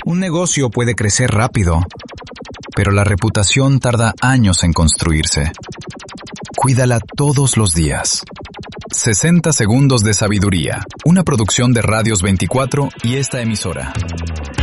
Un negocio puede crecer rápido, pero la reputación tarda años en construirse. Cuídala todos los días. 60 segundos de sabiduría. Una producción de Radios 24 y esta emisora.